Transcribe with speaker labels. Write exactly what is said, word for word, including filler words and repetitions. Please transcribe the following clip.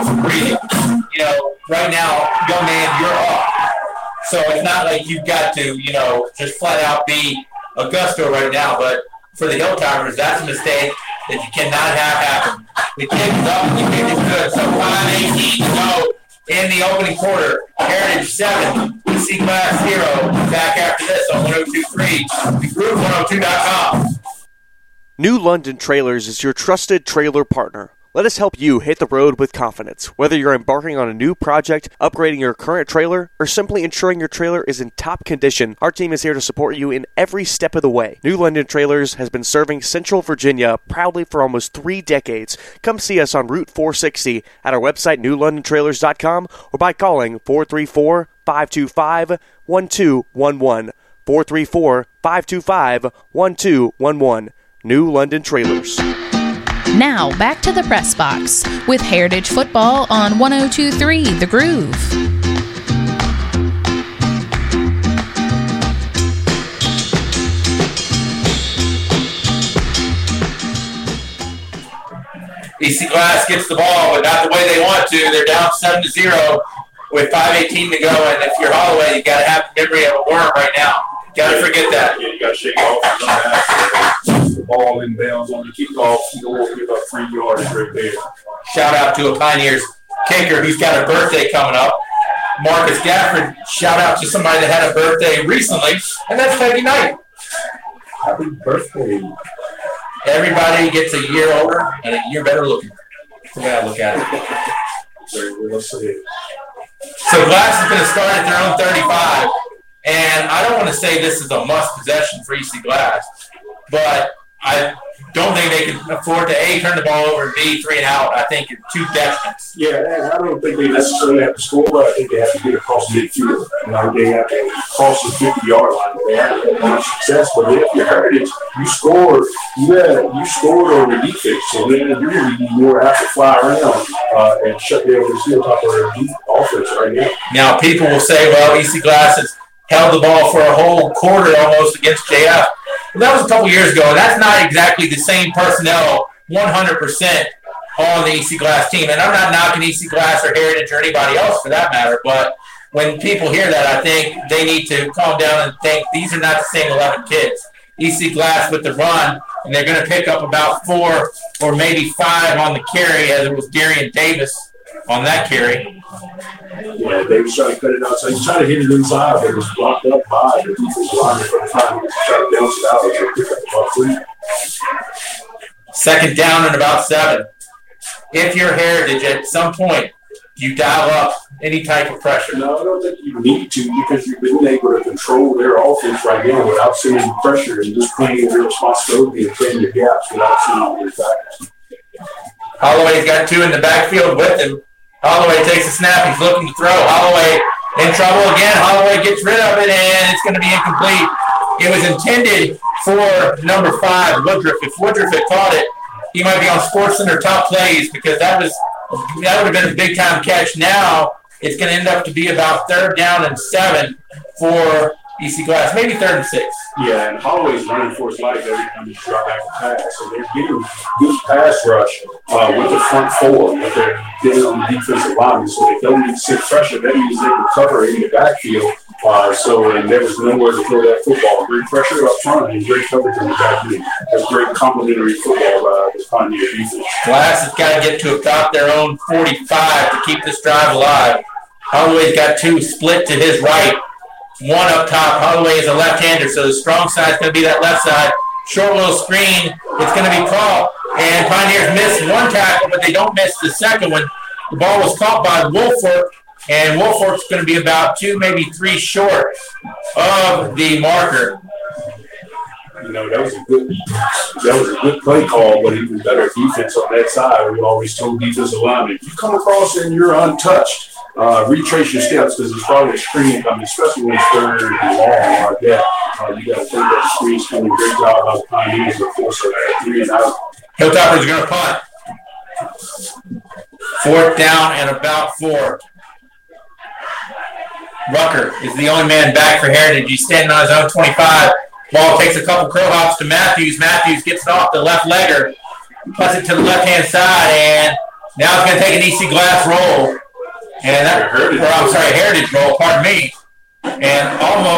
Speaker 1: breathing. You know, right now, young man, you're up. So it's not like you've got to, you know, just flat out be Augusto right now. But for the Hilltoppers, that's a mistake that you cannot have happen. The kick is up, the kick is good. So five eighteen to go in the opening quarter. Heritage seven, E C Glass zero. Back after this on one oh two point three, the Groove one oh two dot com.
Speaker 2: New London Trailers is your trusted trailer partner. Let us help you hit the road with confidence. Whether you're embarking on a new project, upgrading your current trailer, or simply ensuring your trailer is in top condition, our team is here to support you in every step of the way. New London Trailers has been serving Central Virginia proudly for almost three decades. Come see us on Route four sixty at our website, new london trailers dot com, or by calling four three four, five two five, one two one one. four three four, five two five, one two one one. New London Trailers.
Speaker 3: Now, back to the press box with Heritage Football on one oh two point three The Groove.
Speaker 1: E C Glass gets the ball, but not the way they want to. They're down seven to zero with five eighteen to go, and if you're Holloway, you got to have the memory of a worm right now. Got to forget that.
Speaker 4: Yeah, you got to shake it off. The ball inbounds on the kickoff. You will give up three yards right there.
Speaker 1: Shout out to a Pioneers kicker who's got a birthday coming up. Marcus Gafford, shout out to somebody that had a birthday recently, and that's Peggy Knight.
Speaker 4: Happy birthday.
Speaker 1: Everybody gets a year older and a year better looking. That's the way I look at it.
Speaker 4: Very well said.
Speaker 1: So Glass is going to start at their own thirty-five. And I don't want to say this is a must possession for E C Glass, but I don't think they can afford to, A, turn the ball over, and B, three and out. I think it's two detriments.
Speaker 4: Yeah, and I don't think they necessarily have to score, but I think they have to get across the midfield. You know, they have to cross the fifty-yard line. They haven't had much success, but if you're Heritage, you scored, yeah, you scored on the defense, so then you're going to be more apt to fly around uh, and shut down the top of their deep offense right now.
Speaker 1: Now, people will say, well, E C Glass has held the ball for a whole quarter almost against J F. Well, that was a couple years ago, and that's not exactly the same personnel one hundred percent on the E C Glass team. And I'm not knocking E C Glass or Heritage or anybody else for that matter, but when people hear that, I think they need to calm down and think these are not the same eleven kids. E C Glass with the run, and they're going to pick up about four or maybe five on the carry, as it was Darian Davis on that carry.
Speaker 4: Yeah, they was trying to cut it outside. He's trying to hit it inside, but it was blocked up by the defensive line for the time. He was trying to bounce it out and pick up about three.
Speaker 1: Second down and about seven. If you're Heritage, at some point, you dial up any type of pressure.
Speaker 4: No, I don't think you need to, because you've been able to control their offense right now without sending pressure and just playing your responsibility and playing your gaps without sending your back.
Speaker 1: Holloway's got two in the backfield with him. Holloway takes a snap. He's looking to throw. Holloway in trouble again. Holloway gets rid of it, and it's going to be incomplete. It was intended for number five, Woodruff. If Woodruff had caught it, he might be on SportsCenter top plays, because that was that would have been a big-time catch. Now it's going to end up to be about third down and seven for E C Glass, maybe third and six.
Speaker 4: Yeah, and Holloway's running for his life every time he drop back to pass. So they're getting good pass rush uh, with the front four, but they're getting on the defensive line. So they don't need to sit pressure. That means they can cover in the backfield. Uh, so and there was nowhere to throw that football. Great pressure up front and great coverage in the backfield. That's great complementary football by the Pioneer defense.
Speaker 1: Glass has got to get to about their own forty-five to keep this drive alive. Holloway's got two split to his right. One up top. Holloway is a left-hander, so the strong side is going to be that left side. Short little screen. It's going to be caught. And Pioneers miss one tackle, but they don't miss the second one. The ball was caught by Woolfolk, and Woolfolk's going to be about two, maybe three short of the marker.
Speaker 4: You know, that was a good that was a good play call, but even better defense on that side. We always told defensive linemen, if you come across and you're untouched, Uh, retrace your steps, because it's probably a screen coming, especially when it's third and long like that. Uh, you got to think that screen's coming. Great job by the Pioneers to force a three and out.
Speaker 1: Hilltoppers are going to punt. Fourth down and about four. Rucker is the only man back for Heritage. He's standing on his own twenty-five. Ball takes a couple crow hops to Matthews. Matthews gets it off the left legger, puts it to the left-hand side, and Now it's going to take an E C Glass roll. And that, or I'm sorry, Heritage roll, pardon me. And almost